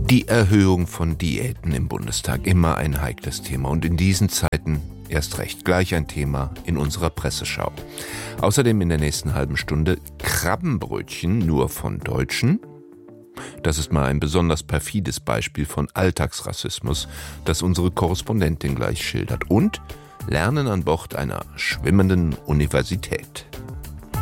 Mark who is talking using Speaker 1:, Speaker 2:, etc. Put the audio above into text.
Speaker 1: Die Erhöhung von Diäten im Bundestag, immer ein heikles Thema und in diesen Zeiten erst recht gleich ein Thema in unserer Presseschau. Außerdem in der nächsten halben Stunde Krabbenbrötchen nur von Deutschen. Das ist mal ein besonders perfides Beispiel von Alltagsrassismus, das unsere Korrespondentin gleich schildert. Und Lernen an Bord einer schwimmenden Universität.